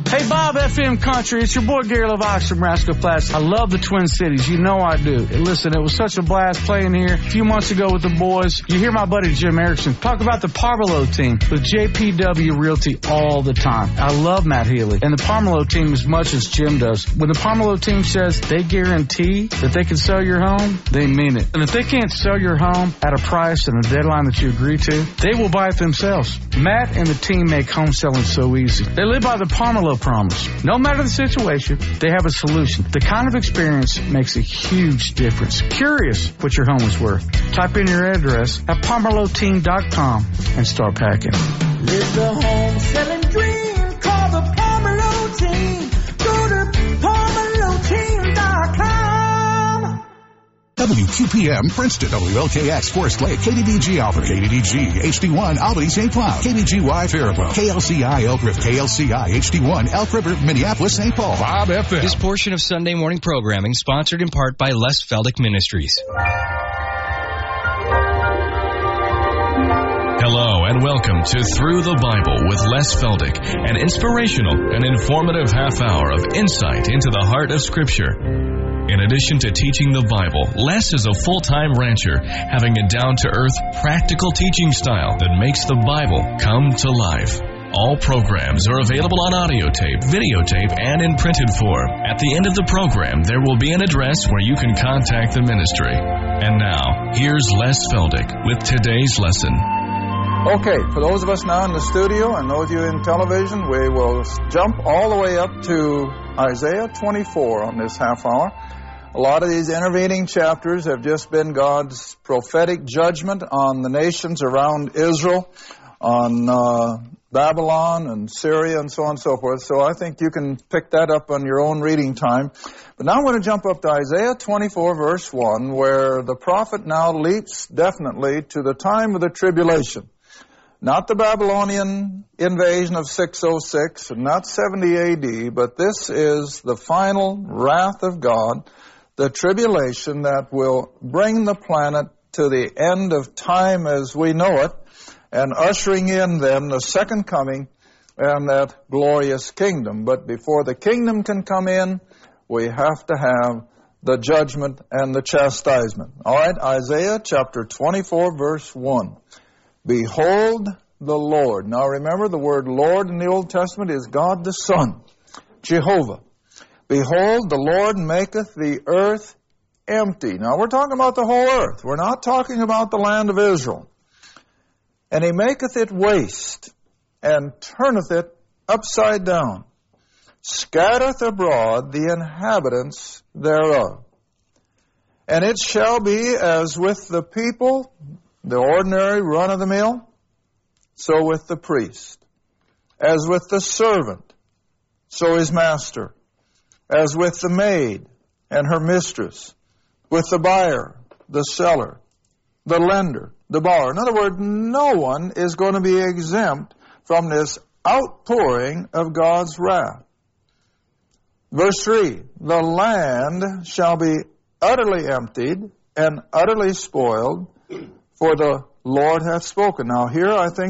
Hey, Bob FM Country, it's your boy Gary LaVox from Rascal Flats. I love the Twin Cities. You know I do. And listen, it was such a blast playing here a few months ago with the boys. You hear my buddy Jim Erickson talk about the Parmelo team with JPW Realty all the time. I love Matt Healy and the Parmelo team as much as Jim does. When the Parmelo team says they guarantee that they can sell your home, they mean it. And if they can't sell your home at a price and a deadline that you agree to, they will buy it themselves. Matt and the team make home selling so easy. They live by the Parmelo promise. No matter the situation, they have a solution. The kind of experience makes a huge difference. Curious what your home is worth? Type in your address at ParmeloTeam.com and start packing. Live the home selling dream. Call the Parmelo team. Go to ParmeloTeam.com. WQPM Princeton, WLKX Forest Lake, KDDG Alfred, KDDG HD1 Albany St. Cloud, KDGY Faribault, KLCI Elk River, KLCI HD1 Elk River, Minneapolis St. Paul, Bob FM. This portion of Sunday morning programming sponsored in part by Les Feldick Ministries. Hello and welcome to Through the Bible with Les Feldick, an inspirational and informative half hour of insight into the heart of Scripture. In addition to teaching the Bible, Les is a full-time rancher, having a down-to-earth, practical teaching style that makes the Bible come to life. All programs are available on audio tape, videotape, and in printed form. At the end of the program, there will be an address where you can contact the ministry. And now, here's Les Feldick with today's lesson. Okay, for those of us now in the studio and those of you in television, we will jump all the way up to Isaiah 24 on this half hour. A lot of these intervening chapters have just been God's prophetic judgment on the nations around Israel, on Babylon and Syria and so on and so forth. So I think you can pick that up on your own reading time. But now I'm going to jump up to Isaiah 24 verse 1, where the prophet now leaps definitely to the time of the tribulation. Not the Babylonian invasion of 606 and not 70 AD, but this is the final wrath of God, the tribulation that will bring the planet to the end of time as we know it, and ushering in then the second coming and that glorious kingdom. But before the kingdom can come in, we have to have the judgment and the chastisement. All right, Isaiah chapter 24, verse 1. Behold the Lord. Now remember, the word Lord in the Old Testament is God the Son, Jehovah. Behold, the Lord maketh the earth empty. Now we're talking about the whole earth. We're not talking about the land of Israel. And he maketh it waste, and turneth it upside down, scattereth abroad the inhabitants thereof. And it shall be as with the people, the ordinary run-of-the-mill, so with the priest. As with the servant, so his master. As with the maid and her mistress. With the buyer, the seller, the lender, the borrower. In other words, no one is going to be exempt from this outpouring of God's wrath. Verse 3, the land shall be utterly emptied and utterly spoiled, for the Lord hath spoken. Now here I think